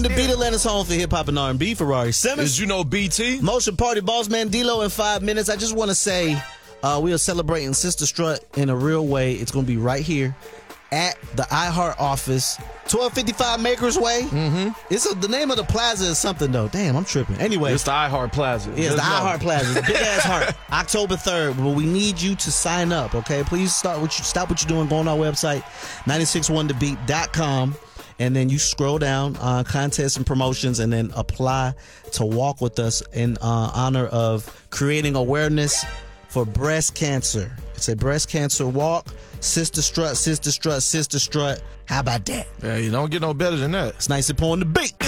The Beat, Atlanta's home for hip hop and R&B. Ferrari Simmons. As you know, BT. Motion Party Boss Man D-Lo in 5 minutes. I just want to say we are celebrating Sister Strut in a real way. It's going to be right here at the iHeart office, 1255 Makers Way. The name of the plaza is something, though. Damn, I'm tripping. Anyway. It's the iHeart Plaza. Yeah, it's the iHeart Plaza. It's a big-ass heart. October 3rd. But we need you to sign up, okay? Please stop what you're doing. Go on our website, 961thebeat.com. And then you scroll down on contests and promotions and then apply to walk with us in honor of creating awareness for breast cancer. It's a breast cancer walk. Sister Strut, Sister Strut, Sister Strut. How about that? Yeah, you don't get no better than that. It's nice to put on the beat.